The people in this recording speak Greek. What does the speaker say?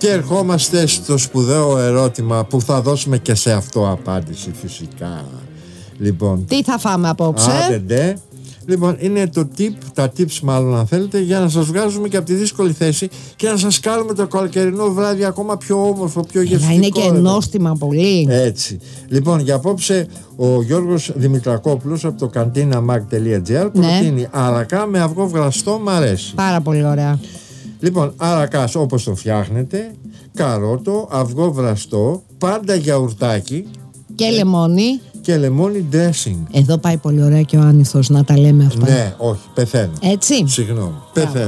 Και ερχόμαστε στο σπουδαίο ερώτημα που θα δώσουμε και σε αυτό απάντηση φυσικά. Λοιπόν, τι θα φάμε απόψε? Άντε. Λοιπόν, είναι τα tips μάλλον αν θέλετε, για να σας βγάζουμε και από τη δύσκολη θέση και να σας κάνουμε το καλοκαιρινό βράδυ ακόμα πιο όμορφο, πιο γευστικό. Να είναι και νόστιμα πολύ. Έτσι. Λοιπόν, για απόψε ο Γιώργος Δημητρακόπουλος από το cantinamag.gr προτείνει αρακά με αυγό βραστό, μ' αρέσει. Πάρα πολύ ωραία. Λοιπόν, αρακάς όπως το φτιάχνετε, καρότο, αυγό βραστό, πάντα γιαουρτάκι και λεμόνι. Και λεμόνι dressing. Εδώ πάει πολύ ωραία και ο άνηθος να τα λέμε αυτά. Ναι, όχι, πεθαίνω. Έτσι. Συγγνώμη, πεθαίνω.